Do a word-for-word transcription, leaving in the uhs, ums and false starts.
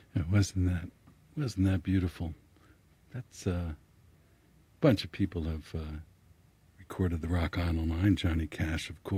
Yeah, wasn't that wasn't that beautiful? That's uh, a bunch of people have uh, recorded the Rock Island Line. Johnny Cash, of course.